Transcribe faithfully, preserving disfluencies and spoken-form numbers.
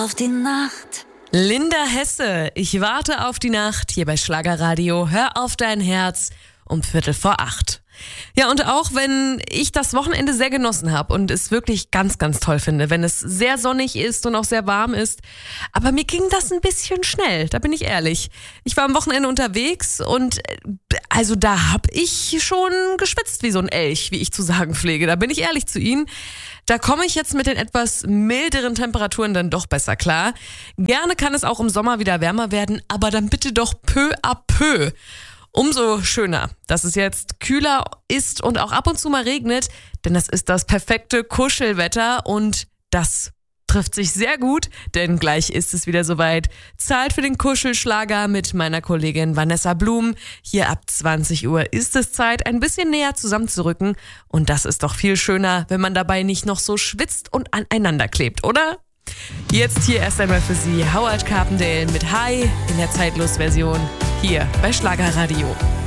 auf die Nacht. Linda Hesse, ich warte auf die Nacht hier bei Schlagerradio. Hör auf dein Herz um Viertel vor acht. Ja, und auch wenn ich das Wochenende sehr genossen habe und es wirklich ganz, ganz toll finde, wenn es sehr sonnig ist und auch sehr warm ist, aber mir ging das ein bisschen schnell, da bin ich ehrlich. Ich war am Wochenende unterwegs und also da habe ich schon geschwitzt wie so ein Elch, wie ich zu sagen pflege. Da bin ich ehrlich zu Ihnen. Da komme ich jetzt mit den etwas milderen Temperaturen dann doch besser klar. Gerne kann es auch im Sommer wieder wärmer werden, aber dann bitte doch peu à peu. Umso schöner, dass es jetzt kühler ist und auch ab und zu mal regnet, denn das ist das perfekte Kuschelwetter und das trifft sich sehr gut, denn gleich ist es wieder soweit. Zeit für den Kuschelschlager mit meiner Kollegin Vanessa Blum. Hier ab zwanzig Uhr ist es Zeit, ein bisschen näher zusammenzurücken und das ist doch viel schöner, wenn man dabei nicht noch so schwitzt und aneinander klebt, oder? Jetzt hier erst einmal für Sie Howard Carpendale mit Hi in der Zeitlos-Version hier bei Schlagerradio.